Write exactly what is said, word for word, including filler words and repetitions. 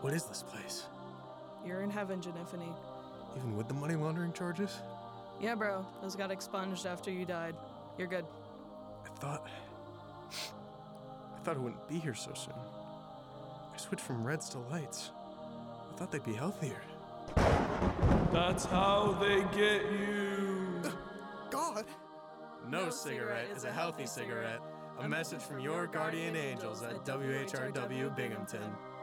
What is this place? You're in heaven, Genifany. Even with the money laundering charges? Yeah, bro. Those got expunged after you died. You're good. I thought... I thought I wouldn't be here so soon. I switched from reds to lights. I thought they'd be healthier. That's how they get you. God! No, No cigarette is a healthy cigarette. A message from your guardian angels at W H R W Binghamton.